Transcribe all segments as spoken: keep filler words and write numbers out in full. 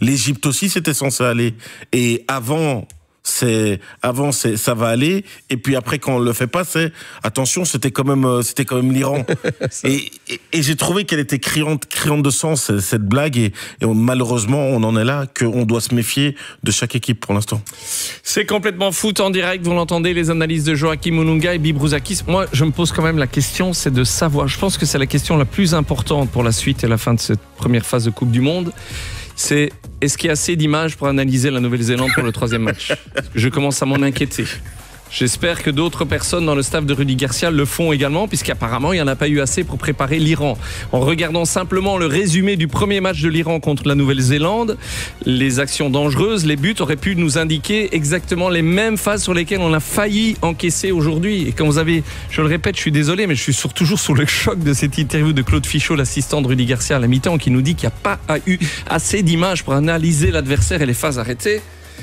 L'Égypte aussi, c'était censé aller. Et avant... c'est avant c'est ça va aller et puis après quand on le fait pas c'est attention c'était quand même c'était quand même l'Iran et, et, et j'ai trouvé qu'elle était criante criante de sens cette blague et, et on, malheureusement on en est là qu'on doit se méfier de chaque équipe pour l'instant. C'est complètement foot en direct, vous l'entendez, les analyses de Joachim Onunga et Bibrouzakis. Moi je me pose quand même la question, c'est de savoir, je pense que c'est la question la plus importante pour la suite et la fin de cette première phase de Coupe du Monde. C'est est-ce qu'il y a assez d'images pour analyser la Nouvelle-Zélande pour le troisième match ? Je commence à m'en inquiéter. J'espère que d'autres personnes dans le staff de Rudy Garcia le font également, puisqu'apparemment il n'y en a pas eu assez pour préparer l'Iran. En regardant simplement le résumé du premier match de l'Iran contre la Nouvelle-Zélande, les actions dangereuses, les buts auraient pu nous indiquer exactement les mêmes phases sur lesquelles on a failli encaisser aujourd'hui. Et quand vous avez, je le répète, je suis désolé, mais je suis sur, toujours sous le choc de cette interview de Claude Fichot, l'assistant de Rudy Garcia à la mi-temps, qui nous dit qu'il n'y a pas eu assez d'images pour analyser l'adversaire et les phases arrêtées.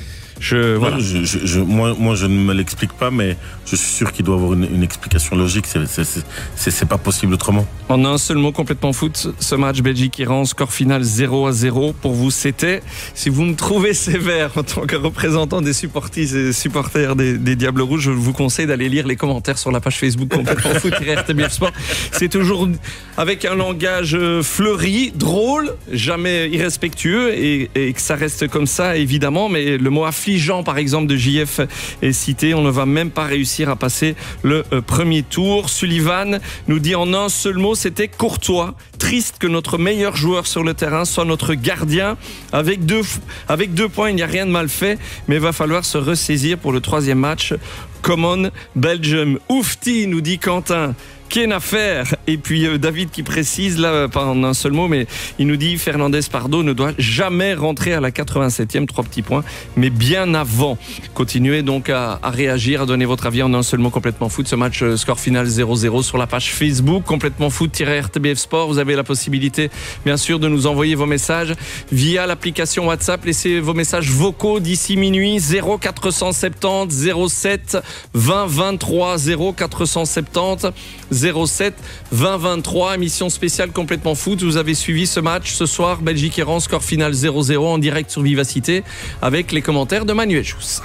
Je, voilà. ouais, je, je, je, moi, moi, je ne me l'explique pas, mais je suis sûr qu'il doit avoir une, une explication logique. C'est, c'est, c'est, c'est pas possible autrement. En un seul mot, complètement foot, ce match Belgique-Iran, score final zéro à zéro. Pour vous, c'était, si vous me trouvez sévère en tant que représentant des supporters et supporters des, des Diables Rouges, je vous conseille d'aller lire les commentaires sur la page Facebook complètement foot R T B F Sport. C'est toujours avec un langage fleuri, drôle, jamais irrespectueux, et, et que ça reste comme ça, évidemment, mais le mot affligeant, par exemple, de J F est cité. On ne va même pas réussir à passer le euh, premier tour. Sullivan nous dit en un seul mot, c'était courtois. Triste que notre meilleur joueur sur le terrain soit notre gardien. Avec deux, avec deux points, il n'y a rien de mal fait, mais il va falloir se ressaisir pour le troisième match. Common Belgium. Oufti, nous dit Quentin. Qu'une affaire. Et puis euh, David qui précise, là, pas en un seul mot, mais il nous dit Fernandez Pardo ne doit jamais rentrer à la quatre-vingt-septième, trois petits points, mais bien avant. Continuez donc à, à réagir, à donner votre avis en un seul mot, complètement foot. Ce match, euh, score final zéro zéro sur la page Facebook, complètement foot-R T B F Sport. Vous avez la possibilité, bien sûr, de nous envoyer vos messages via l'application WhatsApp. Laissez vos messages vocaux d'ici minuit, zéro quatre cent soixante-dix zéro sept vingt vingt-trois, zéro quatre cent soixante-dix zéro sept vingt vingt-trois, émission spéciale complètement foot. Vous avez suivi ce match ce soir, Belgique-Iran, score final zéro zéro en direct sur Vivacité avec les commentaires de Manuel Jousse.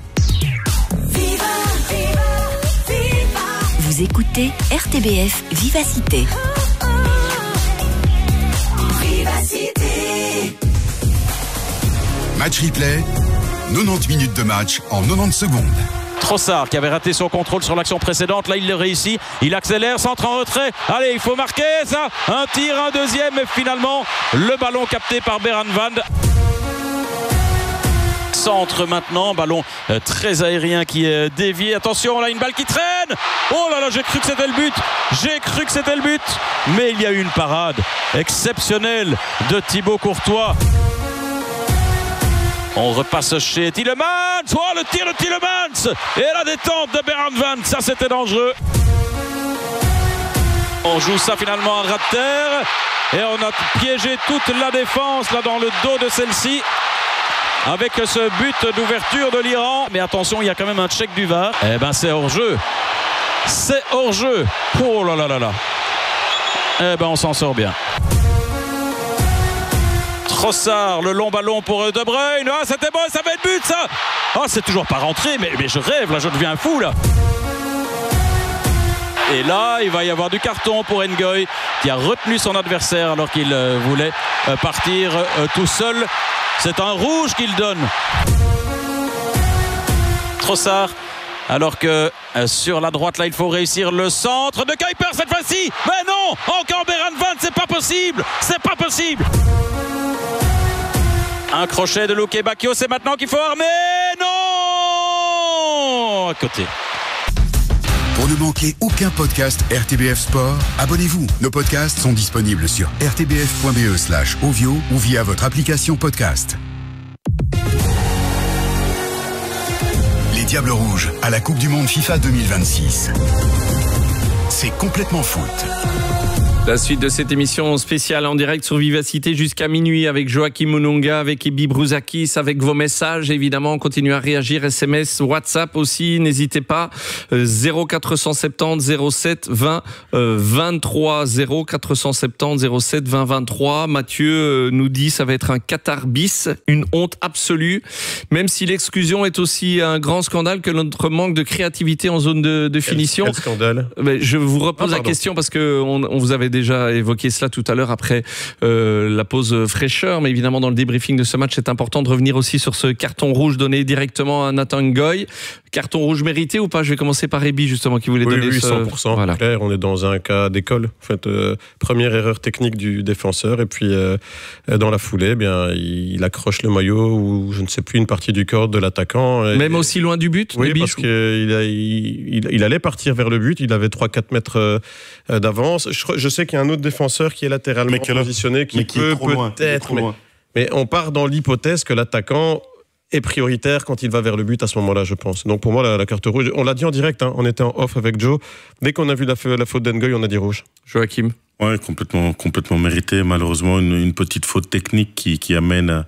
Vous écoutez R T B F Vivacité. Match replay, quatre-vingt-dix minutes de match en quatre-vingt-dix secondes. Trossard qui avait raté son contrôle sur l'action précédente, là il le réussit, il accélère, centre en retrait, allez il faut marquer ça, un tir, un deuxième et finalement le ballon capté par Beran Van. Centre maintenant, ballon euh, très aérien qui est dévié, attention là une balle qui traîne, oh là là j'ai cru que c'était le but, j'ai cru que c'était le but, mais il y a eu une parade exceptionnelle de Thibaut Courtois. On repasse chez Tielemans. Oh, le tir de Tielemans. Et la détente de Beran Van. Ça, c'était dangereux. On joue ça finalement à ras de terre. Et on a piégé toute la défense là dans le dos de celle-ci. Avec ce but d'ouverture de l'Iran. Mais attention, il y a quand même un check du V A R. Eh ben, c'est hors-jeu. C'est hors-jeu. Oh là là là là. Eh ben, on s'en sort bien. Trossard, le long ballon pour De Bruyne. Ah, c'était bon, ça va être but, ça. Ah, c'est toujours pas rentré, mais, mais je rêve, là, je deviens fou, là. Et là, il va y avoir du carton pour Ngoy, qui a retenu son adversaire alors qu'il euh, voulait euh, partir euh, tout seul. C'est un rouge qu'il donne. Trossard, alors que euh, sur la droite, là, il faut réussir le centre de Kuiper cette fois-ci. Mais non, encore Beran Van, c'est pas possible. C'est pas possible. Un crochet de Luke Bacchio, c'est maintenant qu'il faut armer. Non, à côté. Pour ne manquer aucun podcast R T B F Sport, abonnez-vous. Nos podcasts sont disponibles sur r t b f point b e slash ovio ou via votre application podcast. Les Diables Rouges à la Coupe du Monde FIFA deux mille vingt-six. C'est complètement foot. La suite de cette émission spéciale en direct sur Vivacité jusqu'à minuit avec Joachim Mononga, avec Ibi Brouzakis, avec vos messages. Évidemment, on continue à réagir. S M S, WhatsApp aussi, n'hésitez pas. zéro quatre cent soixante-dix zéro sept vingt vingt-trois. zéro quatre cent soixante-dix zéro sept vingt vingt-trois. Mathieu nous dit ça va être un Qatar bis, une honte absolue. Même si l'exclusion est aussi un grand scandale que notre manque de créativité en zone de, de finition. Quel scandale ? Mais je vous repose ah, la question parce que on, on vous avait déjà évoqué cela tout à l'heure après euh, la pause fraîcheur, mais évidemment dans le débriefing de ce match, c'est important de revenir aussi sur ce carton rouge donné directement à Nathan Ngoy. Carton rouge mérité ou pas ? Je vais commencer par Ebi justement qui voulait oui, donner oui, ce... cent pour cent. Voilà. Clair, on est dans un cas d'école. En fait, euh, première erreur technique du défenseur et puis euh, dans la foulée, eh bien il, il accroche le maillot ou je ne sais plus une partie du corps de l'attaquant. Et, Même aussi loin du but ? Oui, Ebi, parce je... qu'il a, il, il, il allait partir vers le but. Il avait trois quatre mètres euh, d'avance. Je, je sais qu'il y a un autre défenseur qui est latéralement positionné qui, qui peut peut-être. Mais, mais on part dans l'hypothèse que l'attaquant est prioritaire quand il va vers le but à ce moment-là, je pense. Donc pour moi, la, la carte rouge, on l'a dit en direct, hein, on était en off avec Joe. Dès qu'on a vu la, la faute d'Ngoy, on a dit rouge. Joachim ? Ouais, complètement, complètement mérité. Malheureusement, une, une petite faute technique qui, qui amène à,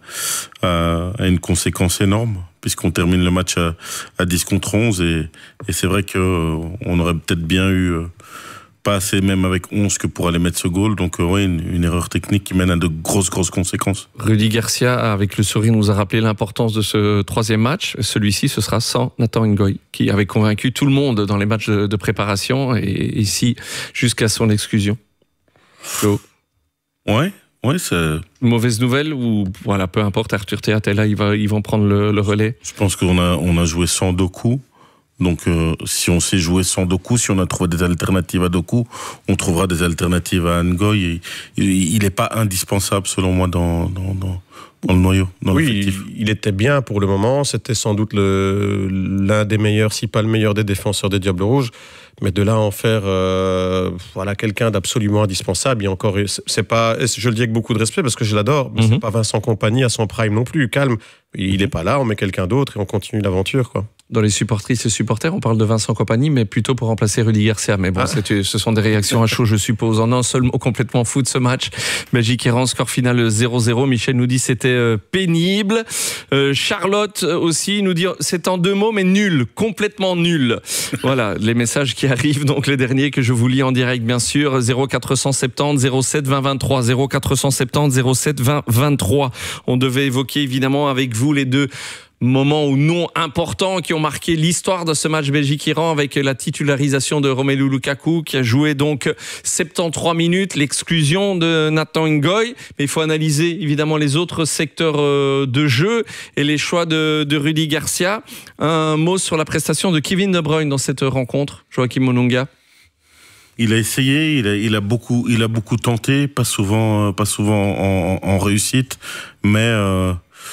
à, à une conséquence énorme, puisqu'on termine le match à, à dix contre onze. Et, et c'est vrai qu'on euh, aurait peut-être bien eu... Euh, pas assez même avec onze que pour aller mettre ce goal. Donc, euh, ouais, une, une erreur technique qui mène à de grosses, grosses conséquences. Rudy Garcia, avec le sourire, nous a rappelé l'importance de ce troisième match. Celui-ci, ce sera sans Nathan Ngoy, qui avait convaincu tout le monde dans les matchs de, de préparation et ici, jusqu'à son exclusion. Flo. Ouais, ouais, c'est... Mauvaise nouvelle ou, voilà, peu importe, Arthur Théat est là, ils, va, ils vont prendre le, le relais. Je pense qu'on a, on a joué sans Doku. Donc, euh, si on sait jouer sans Doku, si on a trouvé des alternatives à Doku, on trouvera des alternatives à Ngoy. Il n'est pas indispensable, selon moi, dans, dans, dans, dans le noyau, dans oui, l'effectif. Il, il était bien pour le moment. C'était sans doute le, l'un des meilleurs, si pas le meilleur des défenseurs des Diables Rouges. Mais de là à en faire euh, voilà, quelqu'un d'absolument indispensable, il y a encore, c'est pas, je le dis avec beaucoup de respect parce que je l'adore, mais mm-hmm. c'est pas Vincent Kompany à son prime non plus. Calme, il n'est pas là, on met quelqu'un d'autre et on continue l'aventure, quoi. Dans les supportrices et supporters, on parle de Vincent Kompany, mais plutôt pour remplacer Rudy Garcia. Mais bon, ah. c'est, ce sont des réactions à chaud, je suppose. En un seul mot, complètement fou de ce match. Belgique-Iran, score final zéro zéro. Michel nous dit c'était euh, pénible. Euh, Charlotte aussi nous dit c'est en deux mots, mais nul, complètement nul. Voilà, les messages qui arrivent, donc les derniers que je vous lis en direct, bien sûr. zéro quatre cent soixante-dix zéro sept vingt vingt-trois. zéro quatre cent soixante-dix zéro sept vingt vingt-trois. On devait évoquer évidemment avec vous les deux moments ou non importants qui ont marqué l'histoire de ce match Belgique-Iran avec la titularisation de Romelu Lukaku qui a joué donc soixante-treize minutes, l'exclusion de Nathan Ngoy, mais il faut analyser évidemment les autres secteurs de jeu et les choix de, de Rudy Garcia. Un mot sur la prestation de Kevin De Bruyne dans cette rencontre, Joachim Mononga. Il a essayé, il a, il a beaucoup, il a beaucoup tenté, pas souvent, pas souvent en, en, en réussite, mais euh,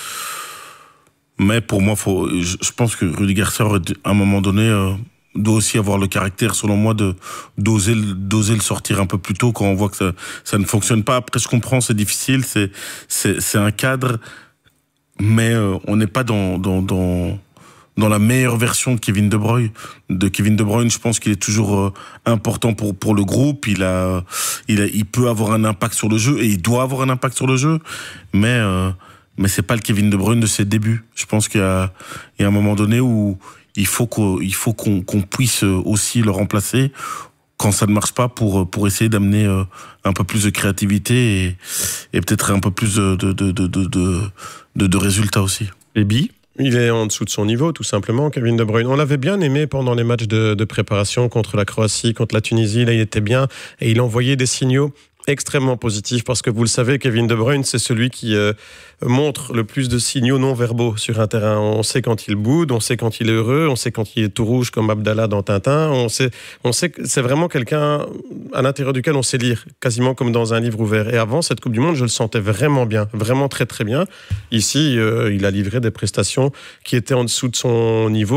mais pour moi, faut, je, je pense que Rudy Garcia, à un moment donné, euh, doit aussi avoir le caractère, selon moi, de d'oser, d'oser le sortir un peu plus tôt quand on voit que ça, ça ne fonctionne pas. Après, je comprends, c'est difficile, c'est, c'est, c'est un cadre, mais euh, on n'est pas dans, dans, dans, dans la meilleure version de Kevin De Bruyne. De Kevin De Bruyne, je pense qu'il est toujours euh, important pour pour le groupe. Il a, il a, il peut avoir un impact sur le jeu et il doit avoir un impact sur le jeu, mais euh, mais c'est pas le Kevin De Bruyne de ses débuts. Je pense qu'il y a, il y a un moment donné où il faut qu'on, il faut qu'on, qu'on puisse aussi le remplacer quand ça ne marche pas pour pour essayer d'amener un peu plus de créativité et, et peut-être un peu plus de de de de de, de, de résultats aussi. Et Bi ? Il est en dessous de son niveau, tout simplement, Kevin De Bruyne. On l'avait bien aimé pendant les matchs de, de préparation contre la Croatie, contre la Tunisie. Là, il était bien et il envoyait des signaux extrêmement positif parce que vous le savez, Kevin De Bruyne, c'est celui qui euh, montre le plus de signaux non verbaux sur un terrain. On sait quand il boude, on sait quand il est heureux, on sait quand il est tout rouge comme Abdallah dans Tintin. On sait, on sait que c'est vraiment quelqu'un à l'intérieur duquel on sait lire, quasiment comme dans un livre ouvert. Et avant cette Coupe du Monde, je le sentais vraiment bien, vraiment très très bien. Ici, euh, il a livré des prestations qui étaient en dessous de son niveau.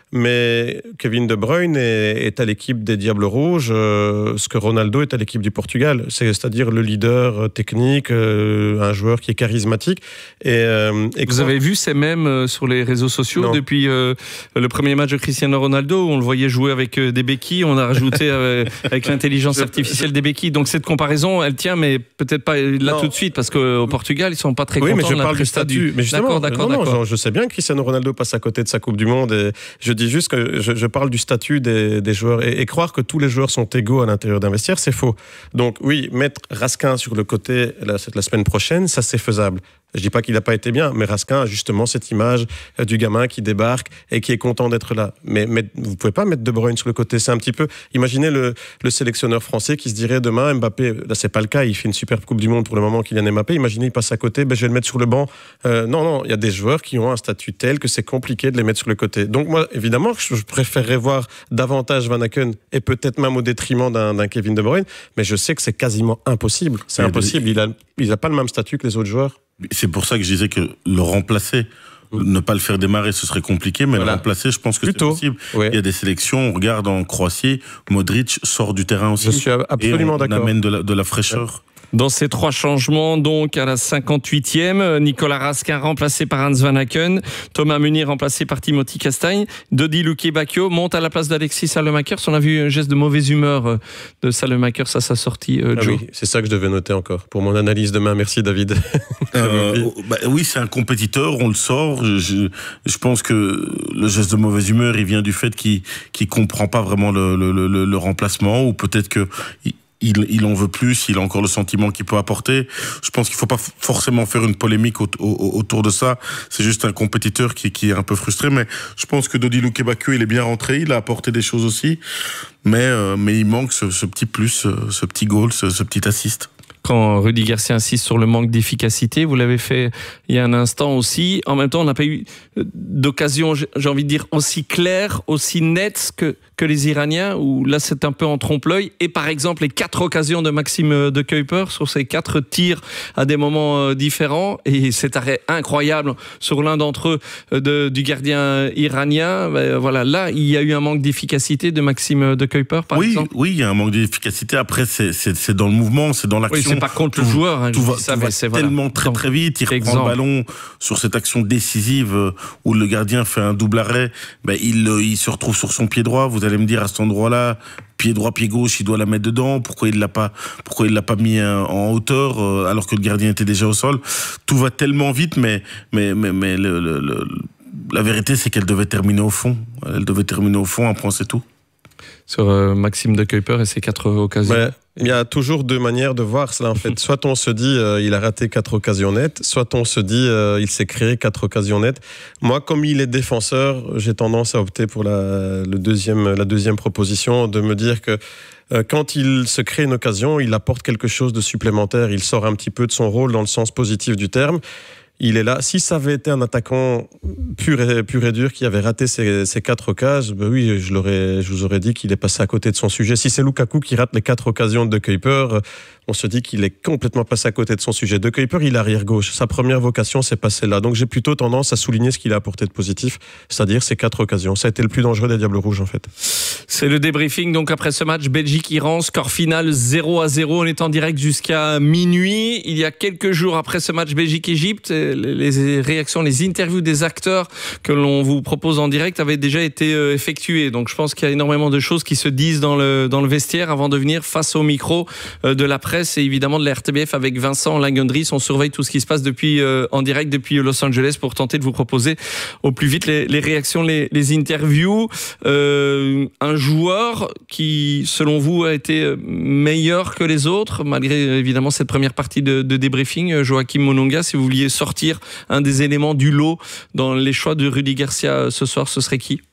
mais Kevin De Bruyne est, est à l'équipe des Diables Rouges, euh, ce que Ronaldo est à l'équipe du Portugal. C'est, c'est-à-dire le leader technique, euh, un joueur qui est charismatique. Et, euh, et Vous quoi... avez vu ces mèmes euh, sur les réseaux sociaux non. depuis euh, le premier match de Cristiano Ronaldo, où on le voyait jouer avec euh, des béquilles, on a rajouté euh, avec l'intelligence artificielle des béquilles. Donc cette comparaison, elle tient, mais peut-être pas là non. tout de suite, parce qu'au Portugal, ils sont pas très oui, contents mais je de la parle du statut. Du... Mais justement, d'accord, d'accord, non, d'accord. non, je, je sais bien que Cristiano Ronaldo passe à côté de sa Coupe du Monde. Et je dis juste que je, je parle du statut des, des joueurs. Et, et croire que tous les joueurs sont égaux à l'intérieur d'un vestiaire, c'est faux. Donc oui, mettre Raskin sur le côté la, la semaine prochaine, ça c'est faisable. Je dis pas qu'il n'a pas été bien, mais Raskin a justement cette image du gamin qui débarque et qui est content d'être là. Mais, mais vous pouvez pas mettre De Bruyne sur le côté. C'est un petit peu. Imaginez le, le sélectionneur français qui se dirait demain Mbappé. Là, c'est pas le cas. Il fait une superbe Coupe du Monde pour le moment, Kylian Mbappé. Imaginez, il passe à côté. Ben, je vais le mettre sur le banc. Euh, non, non. Il y a des joueurs qui ont un statut tel que c'est compliqué de les mettre sur le côté. Donc moi, évidemment, je préférerais voir davantage Van Aken et peut-être même au détriment d'un, d'un Kevin De Bruyne. Mais je sais que c'est quasiment impossible. C'est mais impossible. Il a, il a pas le même statut que les autres joueurs. C'est pour ça que je disais que le remplacer, mmh. ne pas le faire démarrer, ce serait compliqué, mais voilà. le remplacer, je pense que Plutôt. c'est possible. Oui. Il y a des sélections, on regarde en Croatie, Modric sort du terrain aussi. Je suis absolument et on d'accord. On amène de la, de la fraîcheur. Ouais. Dans ces trois changements, donc à la cinquante-huitième, Nicolas Raskin remplacé par Hans Van Aken, Thomas Meunier remplacé par Timothy Castagne, Dodi Luque-Bacchio monte à la place d'Alexis Saelemaekers. On a vu un geste de mauvaise humeur de Saelemaekers à sa sortie, euh, ah Joe. Oui, c'est ça que je devais noter encore pour mon analyse demain. Merci David. euh, bah, oui, c'est un compétiteur, on le sort. Je, je pense que le geste de mauvaise humeur, il vient du fait qu'il qu'il comprend pas vraiment le, le, le, le remplacement, ou peut-être que il, Il, il en veut plus, il a encore le sentiment qu'il peut apporter. Je pense qu'il faut pas forcément faire une polémique au, au, autour de ça. C'est juste un compétiteur qui, qui est un peu frustré. Mais je pense que Dodi Luque-Bacchio, il est bien rentré, il a apporté des choses aussi. Mais, euh, mais il manque ce, ce petit plus, ce, ce petit goal, ce, ce petit assist. Quand Rudy Garcia insiste sur le manque d'efficacité, vous l'avez fait il y a un instant aussi. En même temps, on n'a pas eu d'occasion, j'ai envie de dire, aussi claire, aussi nette que, que les Iraniens, où là c'est un peu en trompe-l'œil. Et par exemple, les quatre occasions de Maxime De Cuyper sur ces quatre tirs à des moments différents, et cet arrêt incroyable sur l'un d'entre eux de, du gardien iranien, ben voilà, là il y a eu un manque d'efficacité de Maxime De Cuyper, par oui, exemple. Oui, il y a un manque d'efficacité. Après, c'est, c'est, c'est dans le mouvement, c'est dans l'action. Oui, c'est pas contre tout, le joueur. Hein, tout va, ça, tout va c'est, tellement voilà. très très vite. Il Exemple. reprend le ballon sur cette action décisive où le gardien fait un double arrêt. Ben, il, il se retrouve sur son pied droit. Vous allez me dire, à cet endroit-là, pied droit, pied gauche, il doit la mettre dedans. Pourquoi il l'a pas, pourquoi il l'a pas mis en hauteur euh, alors que le gardien était déjà au sol? Tout va tellement vite, mais mais mais, mais le, le, le, la vérité, c'est qu'elle devait terminer au fond. Elle devait terminer au fond. Un point, c'est tout. Sur euh, Maxime De Cuyper et ses quatre occasions. Ouais. Il y a toujours deux manières de voir cela en fait. Soit on se dit euh, il a raté quatre occasions nettes, soit on se dit euh, il s'est créé quatre occasions nettes. Moi, comme il est défenseur, j'ai tendance à opter pour la, le deuxième, la deuxième proposition, de me dire que euh, quand il se crée une occasion, il apporte quelque chose de supplémentaire. Il sort un petit peu de son rôle dans le sens positif du terme. Il est là. Si ça avait été un attaquant pur et, pur et dur qui avait raté ces, ces quatre occasions, ben oui, je, l'aurais, je vous aurais dit qu'il est passé à côté de son sujet. Si c'est Lukaku qui rate les quatre occasions de Cuyper, on se dit qu'il est complètement passé à côté de son sujet. De Cuyper, il est arrière-gauche. Sa première vocation, c'est passer là. Donc j'ai plutôt tendance à souligner ce qu'il a apporté de positif, c'est-à-dire ces quatre occasions. Ça a été le plus dangereux des Diables Rouges, en fait. C'est le débriefing. Donc après ce match, Belgique-Iran, score final zéro à zéro. On est en direct jusqu'à minuit. Il y a quelques jours après ce match Belgique-Égypte, les réactions, les interviews des acteurs que l'on vous propose en direct avaient déjà été effectuées. Donc je pense qu'il y a énormément de choses qui se disent dans le, dans le vestiaire avant de venir face au micro de la presse et évidemment de la R T B F avec Vincent Langendries. On surveille tout ce qui se passe depuis, euh, en direct depuis Los Angeles pour tenter de vous proposer au plus vite les, les réactions, les, les interviews. Euh, un joueur qui, selon vous, a été meilleur que les autres, malgré évidemment cette première partie de, de débriefing. Joachim Mononga, si vous vouliez sortir un des éléments du lot dans les choix de Rudy Garcia ce soir, ce serait qui?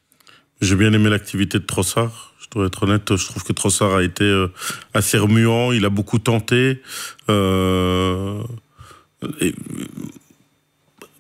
J'ai bien aimé l'activité de Trossard. Je dois être honnête, je trouve que Trossard a été assez remuant, il a beaucoup tenté. Euh, et,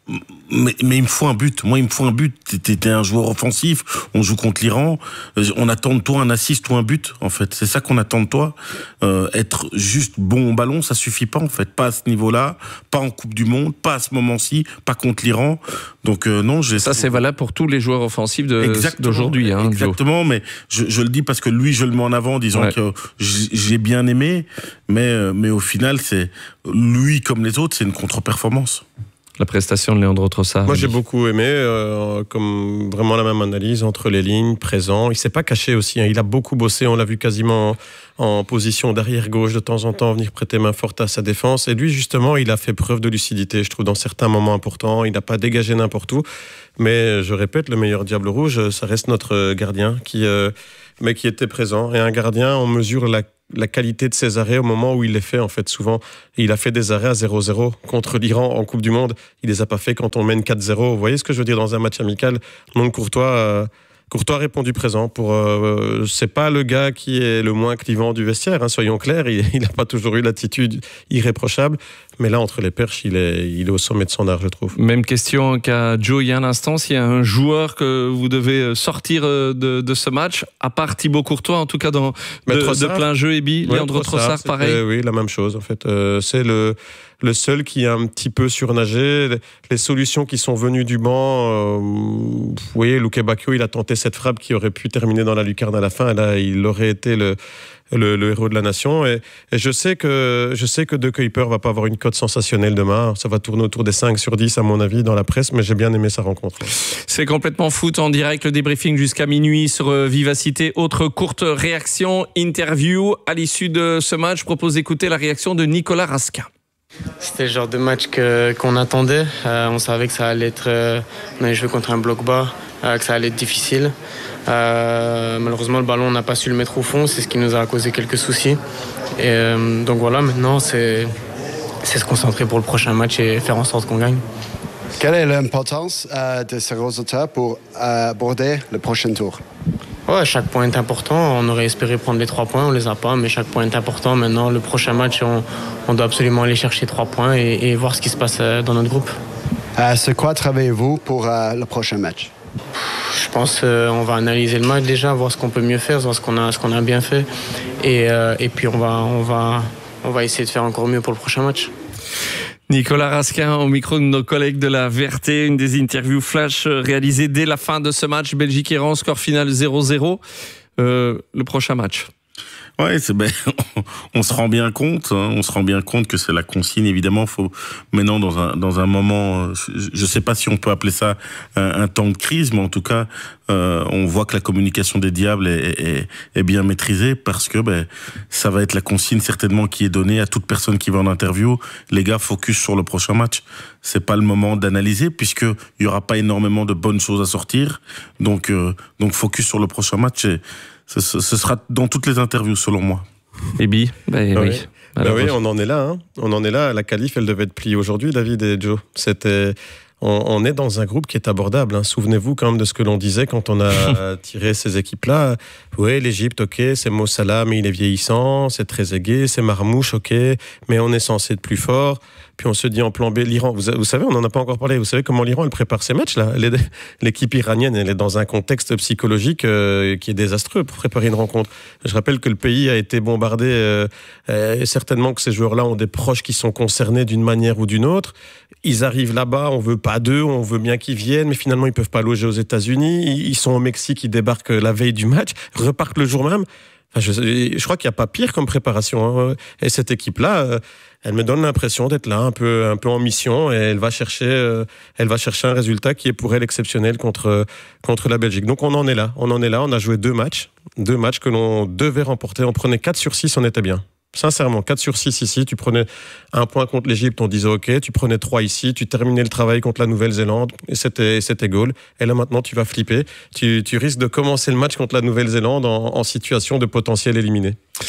Mais, mais il me faut un but. Moi, il me faut un but. T'es, t'es un joueur offensif. On joue contre l'Iran. On attend de toi un assist ou un but, en fait. C'est ça qu'on attend de toi. Euh, être juste bon au ballon, ça suffit pas, en fait. Pas à ce niveau-là. Pas en Coupe du Monde. Pas à ce moment-ci. Pas contre l'Iran. Donc, euh, non, j'ai... Ça, c'est valable pour tous les joueurs offensifs de, exactement, d'aujourd'hui, hein, exactement, Joe. Mais je, je le dis parce que lui, je le mets en avant en disant ouais. que j'ai bien aimé. Mais, mais au final, c'est lui, comme les autres, c'est une contre-performance. La prestation de Leandro Trossard. Moi, j'ai beaucoup aimé, euh, comme vraiment la même analyse entre les lignes, présent. Il s'est pas caché aussi. Hein. Il a beaucoup bossé. On l'a vu quasiment en, en position d'arrière gauche de temps en temps, venir prêter main forte à sa défense. Et lui, justement, il a fait preuve de lucidité, je trouve, dans certains moments importants. Il n'a pas dégagé n'importe où. Mais je répète, le meilleur Diable Rouge, ça reste notre gardien, qui, euh, mais qui était présent. Et un gardien, on mesure la la qualité de ses arrêts au moment où il les fait, en fait, souvent. Il a fait des arrêts à zéro zéro contre l'Iran en Coupe du Monde. Il les a pas fait quand on mène quatre zéro. Vous voyez ce que je veux dire dans un match amical? Donc Courtois, euh, Courtois a répondu présent. Pour, euh, c'est pas le gars qui est le moins clivant du vestiaire, hein, soyons clairs. Il n'a pas toujours eu l'attitude irréprochable. Mais là, entre les perches, il est, il est au sommet de son art, je trouve. Même question qu'à Joe il y a un instant. S'il y a un joueur que vous devez sortir de, de ce match, à part Thibaut Courtois, en tout cas dans, de, de plein jeu, Ebi, ouais, Leandro Trossard, Trossard pareil. Oui, la même chose. En fait, euh, c'est le, le seul qui a un petit peu surnagé. Les solutions qui sont venues du banc, euh, vous voyez, Luke Bacchio, il a tenté cette frappe qui aurait pu terminer dans la lucarne à la fin. Et là, il aurait été le... Le, le héros de la nation, et, et je sais que je sais que De Kuyper va pas avoir une cote sensationnelle demain. Ça va tourner autour des cinq sur dix à mon avis dans la presse, mais j'ai bien aimé sa rencontre. C'est complètement foot en direct, le débriefing jusqu'à minuit sur Vivacité. Autre courte réaction, interview à l'issue de ce match. Je propose d'écouter la réaction de Nicolas Raskin. C'était le genre de match que, qu'on attendait. Euh, on savait que ça allait être... Euh, on allait jouer contre un bloc bas, euh, que ça allait être difficile. Euh, malheureusement, le ballon, on n'a pas su le mettre au fond. C'est ce qui nous a causé quelques soucis. Et, euh, donc voilà, maintenant, c'est, c'est se concentrer pour le prochain match et faire en sorte qu'on gagne. Quelle est l'importance euh, de ces résultats pour euh, aborder le prochain tour? Ouais, chaque point est important. On aurait espéré prendre les trois points, on les a pas, mais chaque point est important. Maintenant, le prochain match, on, on doit absolument aller chercher trois points et, et voir ce qui se passe dans notre groupe. Euh, c'est quoi travaillez-vous pour euh, le prochain match? Je pense qu'on euh, va analyser le match déjà, voir ce qu'on peut mieux faire, voir ce qu'on a, ce qu'on a bien fait, et, euh, et puis on va, on va, on va essayer de faire encore mieux pour le prochain match. Nicolas Raskin au micro de nos collègues de la V R T, une des interviews flash réalisées dès la fin de ce match. Belgique-Iran, score final zéro zéro. Euh, le prochain match. Ouais, c'est ben, on se rend bien compte, hein, on se rend bien compte que c'est la consigne. Évidemment, faut maintenant dans un dans un moment, je ne sais pas si on peut appeler ça un, un temps de crise, mais en tout cas, euh, on voit que la communication des Diables est, est, est bien maîtrisée parce que ben ça va être la consigne certainement qui est donnée à toute personne qui va en interview. Les gars, focus sur le prochain match. C'est pas le moment d'analyser puisque il y aura pas énormément de bonnes choses à sortir. Donc euh, donc focus sur le prochain match. Et, Ce, ce sera dans toutes les interviews, selon moi. Ebi, ben oui. oui. Ben oui, on en est là. Hein. On en est là. La qualif, elle devait être pliée aujourd'hui, David et Joe. C'était... On, on est dans un groupe qui est abordable. Hein. Souvenez-vous quand même de ce que l'on disait quand on a tiré ces équipes-là. Oui, l'Égypte, ok, c'est Mo Salah, mais il est vieillissant, c'est Trezeguet, c'est Marmouche, ok, mais on est censé être plus fort. Puis on se dit en plan B, l'Iran, vous, vous savez, on n'en a pas encore parlé, vous savez comment l'Iran, elle prépare ses matchs, là. L'équipe iranienne, elle est dans un contexte psychologique euh, qui est désastreux pour préparer une rencontre. Je rappelle que le pays a été bombardé, euh, et certainement que ces joueurs-là ont des proches qui sont concernés d'une manière ou d'une autre. Ils arrivent là-bas, on veut pas d'eux, on veut bien qu'ils viennent, mais finalement, ils peuvent pas loger aux États-Unis. Ils sont au Mexique, ils débarquent la veille du match, repartent le jour même. Enfin, je, je crois qu'il n'y a pas pire comme préparation. Hein. Et cette équipe-là, euh, elle me donne l'impression d'être là, un peu, un peu en mission, et elle va chercher, euh, elle va chercher un résultat qui est pour elle exceptionnel contre, contre la Belgique. Donc on en est là, on en est là. On a joué deux matchs, deux matchs que l'on devait remporter. On prenait quatre sur six, on était bien. Sincèrement, quatre sur six ici, tu prenais un point contre l'Égypte, on disait ok, tu prenais trois ici, tu terminais le travail contre la Nouvelle-Zélande, et c'était, c'était goal. Et là maintenant, tu vas flipper. Tu, tu risques de commencer le match contre la Nouvelle-Zélande en, en situation de potentiel éliminé.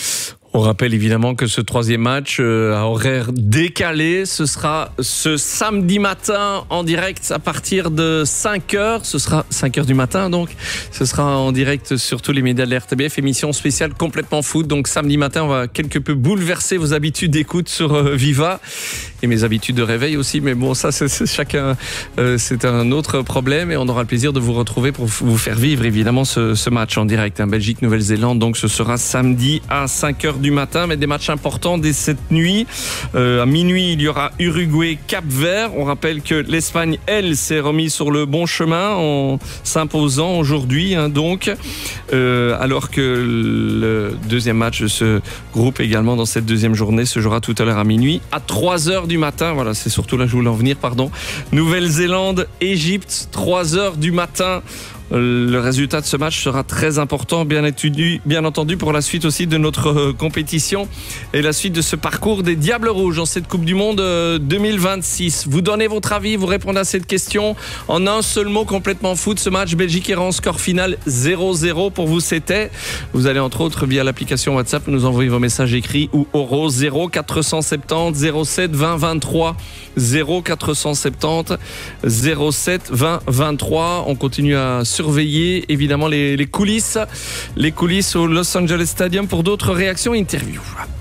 On rappelle évidemment que ce troisième match euh, à horaire décalé, ce sera ce samedi matin en direct à partir de cinq heures. Ce sera cinq heures du matin donc. Ce sera en direct sur tous les médias de la R T B F. Émission spéciale complètement foot. Donc samedi matin, on va quelque peu bouleverser vos habitudes d'écoute sur euh, Viva. Et mes habitudes de réveil aussi. Mais bon, ça, c'est, c'est chacun, euh, c'est un autre problème. Et on aura le plaisir de vous retrouver pour vous faire vivre évidemment ce, ce match en direct. Hein. Belgique-Nouvelle-Zélande. Donc ce sera samedi à cinq heures du matin, mais des matchs importants dès cette nuit. Euh, à minuit, il y aura Uruguay-Cap-Vert. On rappelle que l'Espagne, elle, s'est remise sur le bon chemin en s'imposant aujourd'hui, hein, donc, euh, alors que le deuxième match de ce groupe également dans cette deuxième journée se jouera tout à l'heure à minuit à trois heures du matin. Voilà, c'est surtout là que je voulais en venir, pardon. Nouvelle-Zélande, Égypte, trois heures du matin. Le résultat de ce match sera très important, bien entendu, bien entendu pour la suite aussi de notre compétition et la suite de ce parcours des Diables Rouges en cette Coupe du Monde deux mille vingt-six. Vous donnez votre avis, vous répondez à cette question en un seul mot complètement foot. Ce match Belgique-Iran, score final zéro zéro pour vous, c'était. Vous allez entre autres via l'application WhatsApp nous envoyer vos messages écrits ou oraux zéro quatre cent soixante-dix zéro sept vingt vingt-trois zéro quatre cent soixante-dix zéro sept vingt vingt-trois. On continue à surveiller évidemment les, les coulisses, les coulisses au Los Angeles Stadium pour d'autres réactions et interviews.